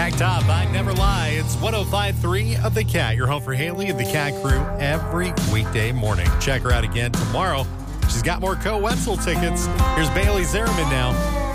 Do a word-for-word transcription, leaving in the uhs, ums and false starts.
Track Top, I Never Lie. It's one oh five point three of The Cat, your home for Haley and The Cat Crew every weekday morning. Check her out again tomorrow. She's got more Co Wetzel tickets. Here's Bailey Zimmerman now.